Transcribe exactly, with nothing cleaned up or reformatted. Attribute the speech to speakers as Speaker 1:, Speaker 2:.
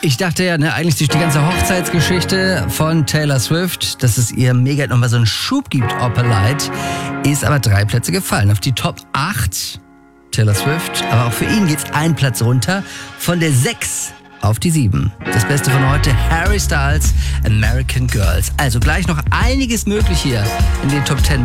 Speaker 1: Ich dachte ja, ne, eigentlich durch die ganze Hochzeitsgeschichte von Taylor Swift, dass es ihr mega nochmal so einen Schub gibt, Opalite, ist aber drei Plätze gefallen. Auf die Top acht Taylor Swift, aber auch für ihn geht's einen Platz runter, von der sechs auf die sieben. Das Beste von heute, Harry Styles, American Girls. Also gleich noch einiges möglich hier in den Top zehn.